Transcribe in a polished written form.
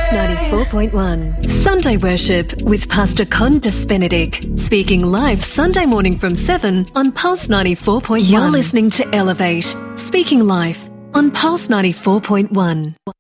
Pulse 94.1. Sunday Worship with Pastor Condas Benedict. Speaking live Sunday morning from 7 on Pulse 94.1. You're listening to Elevate. Speaking live on Pulse 94.1.